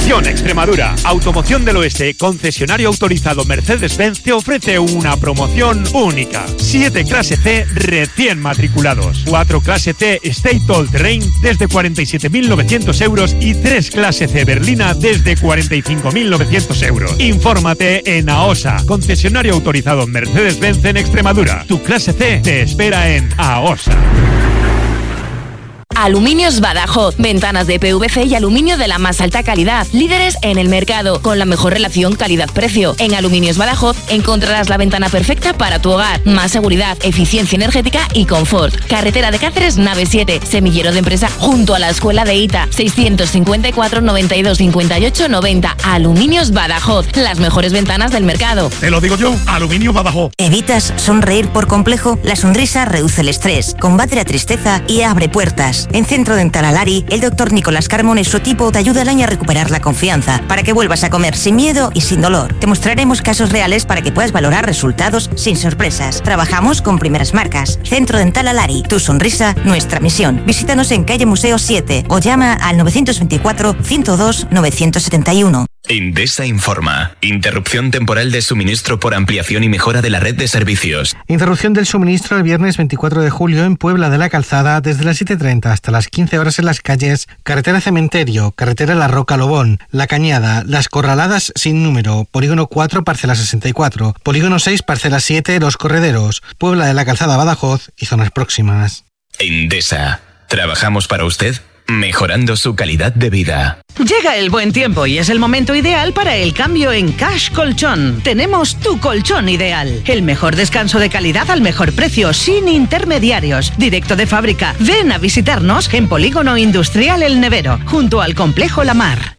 Atención Extremadura, Automoción del Oeste, concesionario autorizado Mercedes-Benz, te ofrece una promoción única. 7 clase C recién matriculados, 4 clase C State All Terrain desde 47.900 euros y 3 clase C Berlina desde 45.900 euros. Infórmate en AOSA, concesionario autorizado Mercedes-Benz en Extremadura. Tu clase C te espera en AOSA. Aluminios Badajoz, ventanas de PVC y aluminio de la más alta calidad, líderes en el mercado, con la mejor relación calidad-precio. En Aluminios Badajoz encontrarás la ventana perfecta para tu hogar, más seguridad, eficiencia energética y confort. Carretera de Cáceres, nave 7, semillero de empresa junto a la escuela de ITA, 654 92 58 90. Aluminios Badajoz, las mejores ventanas del mercado. Te lo digo yo, Aluminios Badajoz. ¿Evitas sonreír por complejo? La sonrisa reduce el estrés, combate la tristeza y abre puertas. En Centro Dental Alari, el doctor Nicolás Carmona y su equipo te ayudarán a recuperar la confianza para que vuelvas a comer sin miedo y sin dolor. Te mostraremos casos reales para que puedas valorar resultados sin sorpresas. Trabajamos con primeras marcas. Centro Dental Alari, tu sonrisa, nuestra misión. Visítanos en calle Museo 7 o llama al 924 102 971. Endesa informa. Interrupción temporal de suministro por ampliación y mejora de la red de servicios. Interrupción del suministro el viernes 24 de julio en Puebla de la Calzada desde las 7:30 hasta las 15 horas en las calles Carretera Cementerio, Carretera La Roca Lobón, La Cañada, Las Corraladas sin número, Polígono 4, Parcela 64, Polígono 6, Parcela 7, Los Correderos, Puebla de la Calzada, Badajoz y zonas próximas. Endesa. Trabajamos para usted, mejorando su calidad de vida. Llega el buen tiempo y es el momento ideal para el cambio en Cash Colchón. Tenemos tu colchón ideal. El mejor descanso de calidad al mejor precio, sin intermediarios. Directo de fábrica. Ven a visitarnos en Polígono Industrial El Nevero, junto al Complejo La Mar.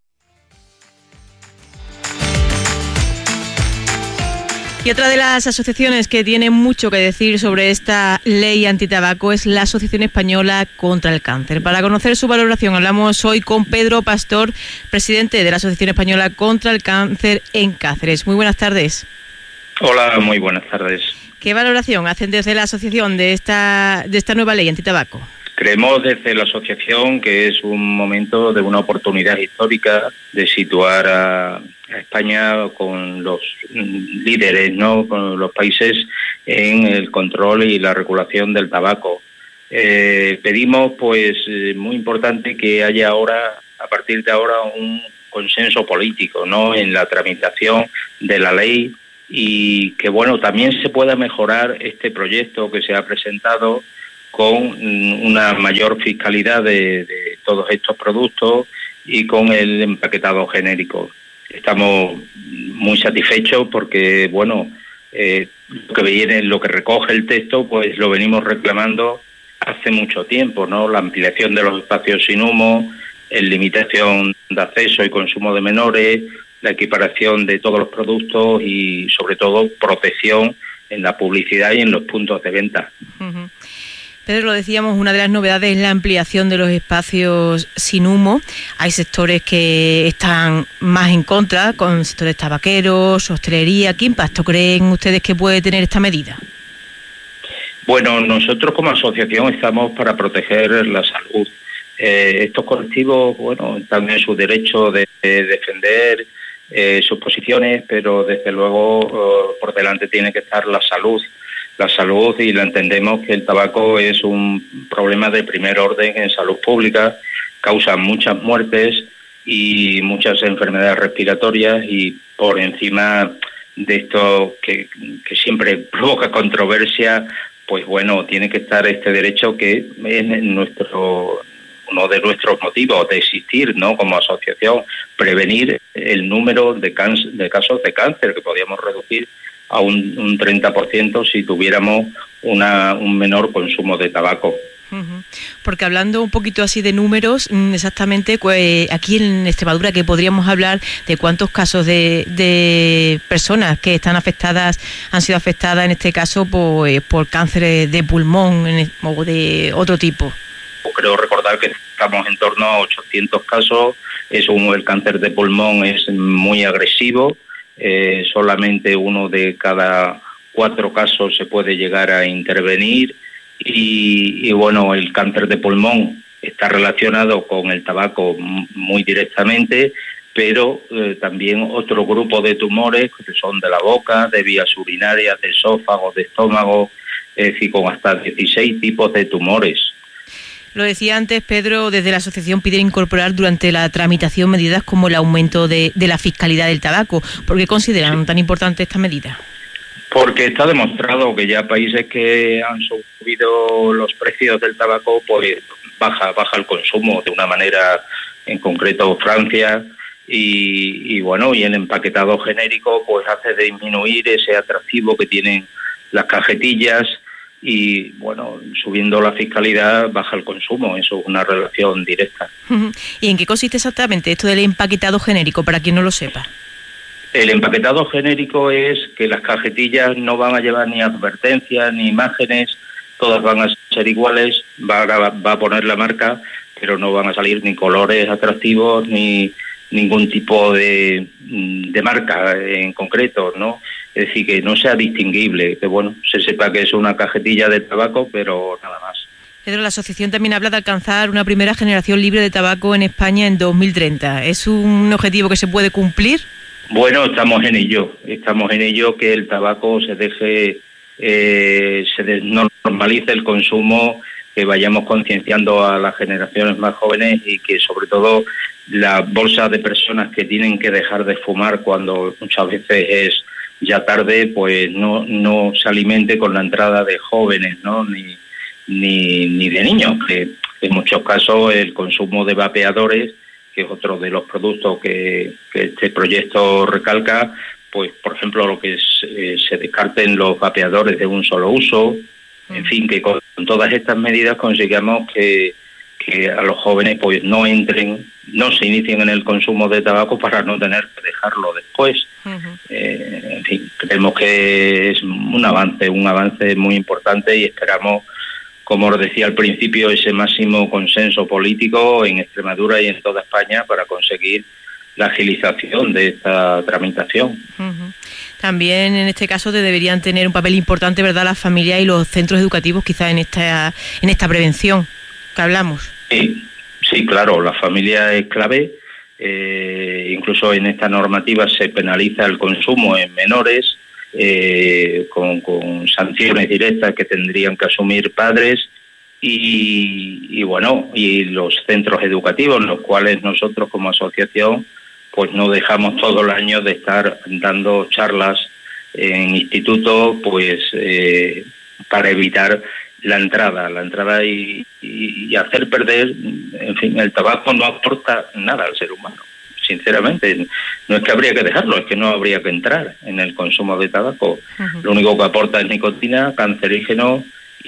Y otra de las asociaciones que tiene mucho que decir sobre esta ley antitabaco es la Asociación Española contra el Cáncer. Para conocer su valoración hablamos hoy con Pedro Pastor, presidente de la Asociación Española contra el Cáncer en Cáceres. Muy buenas tardes. Hola, muy buenas tardes. ¿Qué valoración hacen desde la asociación de esta nueva ley antitabaco? Creemos desde la asociación que es un momento de una oportunidad histórica de situar a España con los líderes, ¿no?, con los países en el control y la regulación del tabaco. Pedimos, pues, muy importante que haya ahora, a partir de ahora, un consenso político, ¿no?, en la tramitación de la ley y que, bueno, también se pueda mejorar este proyecto que se ha presentado con una mayor fiscalidad de todos estos productos y con el empaquetado genérico. Estamos muy satisfechos porque, bueno, lo que recoge el texto, pues lo venimos reclamando hace mucho tiempo, ¿no? La ampliación de los espacios sin humo, la limitación de acceso y consumo de menores, la equiparación de todos los productos y, sobre todo, protección en la publicidad y en los puntos de venta. Uh-huh. Pedro, lo decíamos, una de las novedades es la ampliación de los espacios sin humo. Hay sectores que están más en contra, con sectores tabaqueros, hostelería. ¿Qué impacto creen ustedes que puede tener esta medida? Bueno, nosotros como asociación estamos para proteger la salud. Estos colectivos, bueno, están en su derecho de defender sus posiciones, pero desde luego por delante tiene que estar la salud y la entendemos que el tabaco es un problema de primer orden en salud pública, causa muchas muertes y muchas enfermedades respiratorias y por encima de esto que siempre provoca controversia, pues bueno, tiene que estar este derecho que es uno de nuestros motivos de existir, ¿no?, como asociación, prevenir el número de casos de cáncer que podíamos reducir a un 30% si tuviéramos un menor consumo de tabaco. Uh-huh. Porque hablando un poquito así de números, exactamente, aquí en Extremadura, que podríamos hablar de cuántos casos de personas que están afectadas, han sido afectadas en este caso por cáncer de pulmón o de otro tipo. Creo recordar que estamos en torno a 800 casos. El cáncer de pulmón es muy agresivo. Solamente 1 de cada 4 casos se puede llegar a intervenir y bueno, el cáncer de pulmón está relacionado con el tabaco muy directamente, pero también otro grupo de tumores que son de la boca, de vías urinarias, de esófago, de estómago, es decir, con hasta 16 tipos de tumores. Lo decía antes, Pedro, desde la asociación piden incorporar durante la tramitación medidas como el aumento de la fiscalidad del tabaco. ¿Por qué consideran tan importante esta medida? Porque está demostrado que ya países que han subido los precios del tabaco, pues baja el consumo de una manera, en concreto Francia, y el empaquetado genérico pues hace disminuir ese atractivo que tienen las cajetillas y, subiendo la fiscalidad baja el consumo. Eso es una relación directa. ¿Y en qué consiste exactamente esto del empaquetado genérico, para quien no lo sepa? El empaquetado genérico es que las cajetillas no van a llevar ni advertencias ni imágenes, todas van a ser iguales, va a poner la marca, pero no van a salir ni colores atractivos ni ningún tipo de marca en concreto, ¿no? Es decir, que no sea distinguible, que se sepa que es una cajetilla de tabaco, pero nada más. Pedro, la asociación también habla de alcanzar una primera generación libre de tabaco en España en 2030. ¿Es un objetivo que se puede cumplir? Bueno, estamos en ello, que el tabaco se desnormalice el consumo, que vayamos concienciando a las generaciones más jóvenes y que sobre todo la bolsa de personas que tienen que dejar de fumar cuando muchas veces es ya tarde, pues no se alimente con la entrada de jóvenes, ¿no? ni de niños, que en muchos casos el consumo de vapeadores, que es otro de los productos que este proyecto recalca, pues por ejemplo lo que se descarten los vapeadores de un solo uso, en fin, que con todas estas medidas consigamos que a los jóvenes pues no se inicien en el consumo de tabaco para no tener que dejarlo después. En fin, creemos que es un avance muy importante y esperamos, como os decía al principio, ese máximo consenso político en Extremadura y en toda España para conseguir la agilización de esta tramitación. También en este caso deberían tener un papel importante, ¿verdad?, las familias y los centros educativos, quizás en esta prevención que hablamos. Sí, claro, la familia es clave. Incluso en esta normativa se penaliza el consumo en menores, con sanciones directas que tendrían que asumir padres y los centros educativos, los cuales nosotros como asociación pues no dejamos todo el año de estar dando charlas en institutos pues para evitar la entrada y hacer perder, en fin, el tabaco no aporta nada al ser humano. Sinceramente, no es que habría que dejarlo, es que no habría que entrar en el consumo de tabaco. Lo único que aporta es nicotina, cancerígeno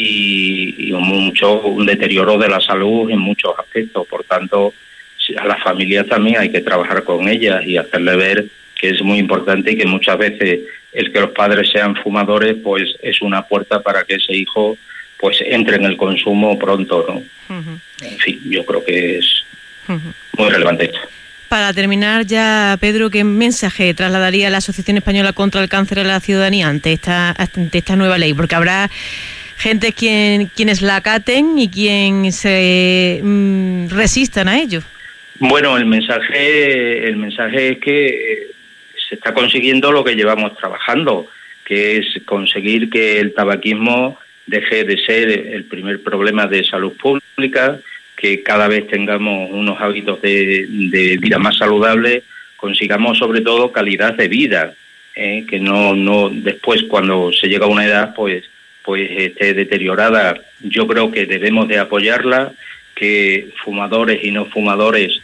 y un deterioro de la salud en muchos aspectos. Por tanto, a las familias también hay que trabajar con ellas y hacerle ver que es muy importante y que muchas veces el que los padres sean fumadores pues es una puerta para que ese hijo pues entre en el consumo pronto, ¿no? En fin, yo creo que es muy relevante esto. Para terminar ya, Pedro, ¿qué mensaje trasladaría la Asociación Española contra el Cáncer a la ciudadanía ante esta nueva ley? Porque habrá gente quienes la acaten y quien se resistan a ello. Bueno, el mensaje es que se está consiguiendo lo que llevamos trabajando, que es conseguir que el tabaquismo deje de ser el primer problema de salud pública, que cada vez tengamos unos hábitos de vida más saludables, consigamos sobre todo calidad de vida, que no después cuando se llega a una edad pues esté deteriorada. Yo creo que debemos de apoyarla, que fumadores y no fumadores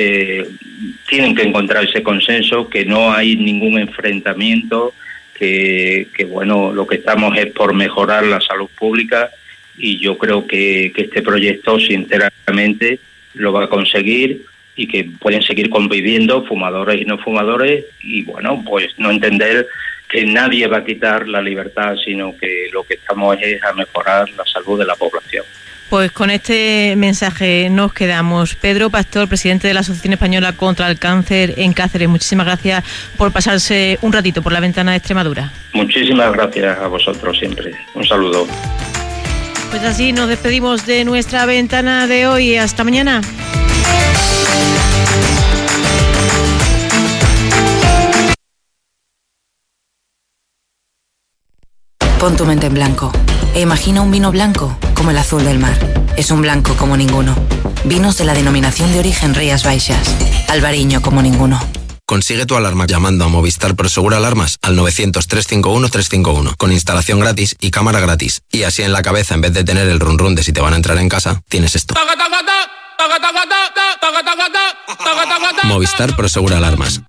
tienen que encontrar ese consenso, que no hay ningún enfrentamiento, que lo que estamos es por mejorar la salud pública y yo creo que este proyecto sinceramente lo va a conseguir y que pueden seguir conviviendo fumadores y no fumadores y pues no entender que nadie va a quitar la libertad, sino que lo que estamos es a mejorar la salud de la población. Pues con este mensaje nos quedamos. Pedro Pastor, presidente de la Asociación Española contra el Cáncer en Cáceres, muchísimas gracias por pasarse un ratito por la ventana de Extremadura. Muchísimas gracias a vosotros siempre. Un saludo. Pues así nos despedimos de nuestra ventana de hoy. Hasta mañana. Pon tu mente en blanco e imagina un vino blanco como el azul del mar. Es un blanco como ninguno. Vinos de la denominación de origen Rías Baixas. Albariño como ninguno. Consigue tu alarma llamando a Movistar Prosegur Alarmas al 900-351-351 con instalación gratis y cámara gratis. Y así en la cabeza, en vez de tener el run run de si te van a entrar en casa, tienes esto. Movistar Prosegur Alarmas.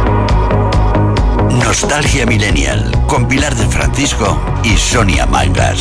Nostalgia Millennial con Pilar del Francisco y Sonia Mangas.